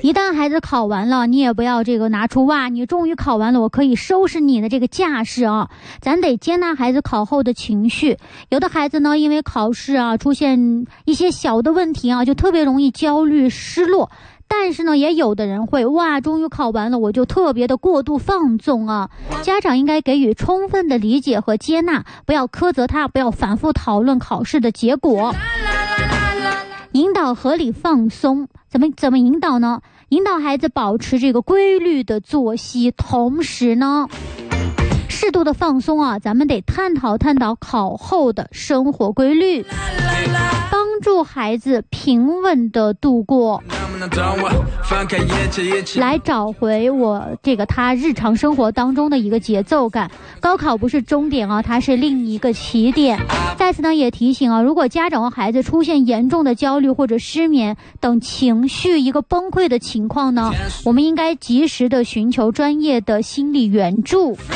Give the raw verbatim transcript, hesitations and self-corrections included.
一旦孩子考完了，你也不要这个拿出哇，你终于考完了，我可以收拾你的这个架势啊。咱得接纳孩子考后的情绪。有的孩子呢，因为考试啊出现一些小的问题啊，就特别容易焦虑失落。但是呢，也有的人会哇，终于考完了，我就特别的过度放纵啊。家长应该给予充分的理解和接纳，不要苛责他，不要反复讨论考试的结果。引导合理放松，怎么怎么引导呢？引导孩子保持这个规律的作息，同时呢，适度的放松啊。咱们得探讨探讨考后的生活规律，帮助孩子平稳的度过，来找回我这个他日常生活当中的一个节奏感。高考不是终点啊，它是另一个起点。在此呢，也提醒啊，如果家长和孩子出现严重的焦虑或者失眠等情绪一个崩溃的情况呢，我们应该及时的寻求专业的心理援助。